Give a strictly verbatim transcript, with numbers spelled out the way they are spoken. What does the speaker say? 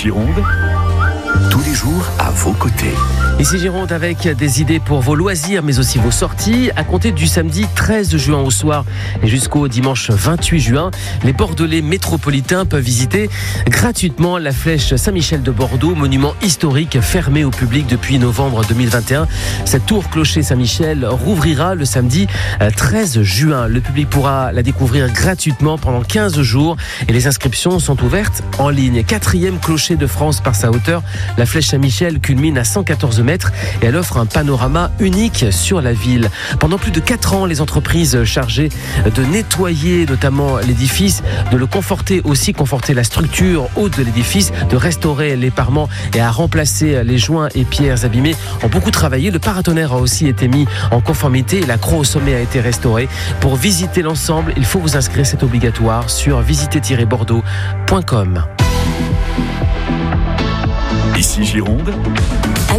Gironde, tous les jours à vos côtés. Ici Gironde avec des idées pour vos loisirs mais aussi vos sorties. À compter du samedi treize juin au soir et jusqu'au dimanche vingt-huit juin, les Bordelais métropolitains peuvent visiter gratuitement la flèche Saint-Michel de Bordeaux, monument historique fermé au public depuis novembre deux mille vingt et un. Cette tour clocher Saint-Michel rouvrira le samedi treize juin. Le public pourra la découvrir gratuitement pendant quinze jours et les inscriptions sont ouvertes en ligne. Quatrième clocher de France par sa hauteur, la flèche Saint-Michel culmine à cent quatorze mètres et elle offre un panorama unique sur la ville. Pendant plus de quatre ans, les entreprises chargées de nettoyer notamment l'édifice, de le conforter aussi, conforter la structure haute de l'édifice, de restaurer les parements et à remplacer les joints et pierres abîmées ont beaucoup travaillé. Le paratonnerre a aussi été mis en conformité et la croix au sommet a été restaurée. Pour visiter l'ensemble, il faut vous inscrire, c'est obligatoire sur visiter tiret bordeaux point com. Ici Gironde,